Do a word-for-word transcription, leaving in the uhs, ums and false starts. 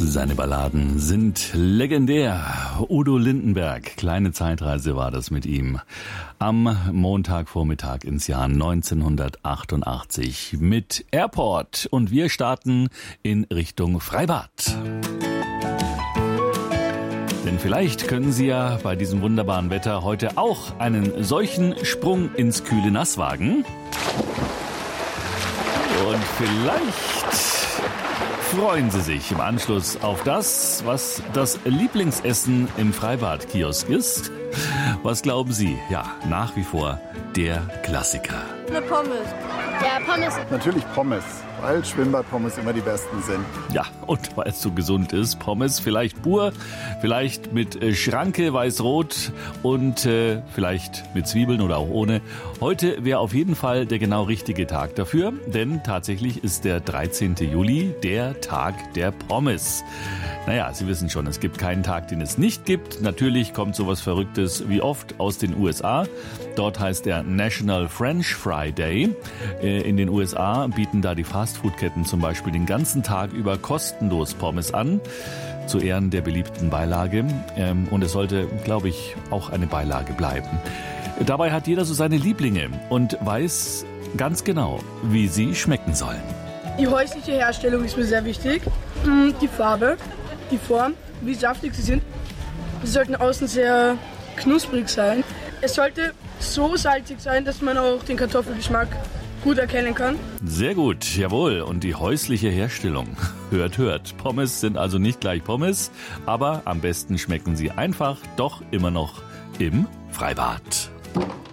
Seine Balladen sind legendär. Udo Lindenberg, kleine Zeitreise war das mit ihm. Am Montagvormittag ins Jahr neunzehnhundertachtundachtzig mit Airport. Und wir starten in Richtung Freibad. Denn vielleicht können Sie ja bei diesem wunderbaren Wetter heute auch einen solchen Sprung ins kühle Nass wagen. Und vielleicht freuen Sie sich im Anschluss auf das, was das Lieblingsessen im Freibadkiosk ist. Was glauben Sie? Ja, nach wie vor der Klassiker. Eine Pommes. Ja, Pommes. Natürlich Pommes, weil Schwimmbadpommes immer die besten sind. Ja, und weil es so gesund ist, Pommes vielleicht pur, vielleicht mit äh, Schranke weiß-rot und äh, vielleicht mit Zwiebeln oder auch ohne. Heute wäre auf jeden Fall der genau richtige Tag dafür, denn tatsächlich ist der dreizehnten Juli der Tag der Pommes. Naja, Sie wissen schon, es gibt keinen Tag, den es nicht gibt. Natürlich kommt sowas Verrücktes wie oft aus den U S A. Dort heißt der National French Fry Day. In den U S A bieten da die Fastfood-Ketten zum Beispiel den ganzen Tag über kostenlos Pommes an, zu Ehren der beliebten Beilage. Und es sollte, glaube ich, auch eine Beilage bleiben. Dabei hat jeder so seine Lieblinge und weiß ganz genau, wie sie schmecken sollen. Die häusliche Herstellung ist mir sehr wichtig. Die Farbe, die Form, wie saftig sie sind. Sie sollten außen sehr knusprig sein. Es sollte so salzig sein, dass man auch den Kartoffelgeschmack gut erkennen kann. Sehr gut, jawohl. Und die häusliche Herstellung. Hört, hört. Pommes sind also nicht gleich Pommes, aber am besten schmecken sie einfach doch immer noch im Freibad.